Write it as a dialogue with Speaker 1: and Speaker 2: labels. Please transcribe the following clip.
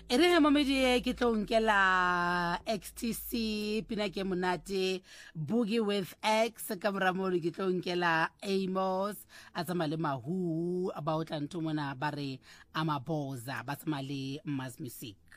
Speaker 1: Ere mamedi ke tlo nkela XTC pina ke monate Boogie with X ka moramodi ke tlo nkela Amos a tsamale mahu about ntho mona ba re amaboza ba tsamale Maz Music.